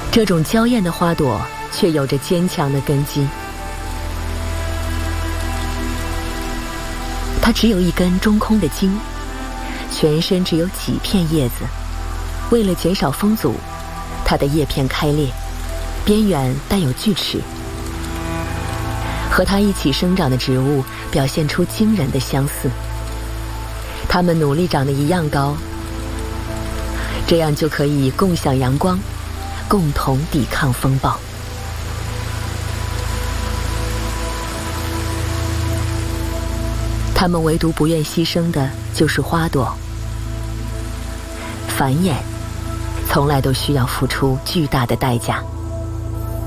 这种娇艳的花朵却有着坚强的根基。它只有一根中空的茎，全身只有几片叶子。为了减少风阻，它的叶片开裂，边缘带有锯齿。和它一起生长的植物表现出惊人的相似，它们努力长得一样高，这样就可以共享阳光，共同抵抗风暴。它们唯独不愿牺牲的就是花朵。繁衍从来都需要付出巨大的代价。